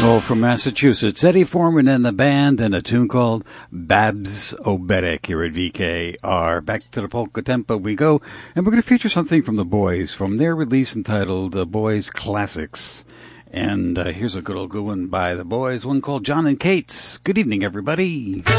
Oh, from Massachusetts, Eddie Foreman and the band, and a tune called Babs Oberek here at VKR. Back to the polka tempo we go, and we're going to feature something from the Boys, from their release entitled The Boys Classics. And here's a good one by the Boys, one called John and Kate's. Good evening, everybody.